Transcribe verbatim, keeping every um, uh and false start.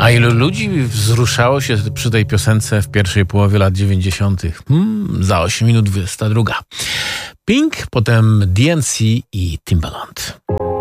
A ilu ludzi wzruszało się przy tej piosence w pierwszej połowie lat dziewięćdziesiątych? Hmm, za osiem minut dwudziesta druga. Pink, potem D N C i Timbaland.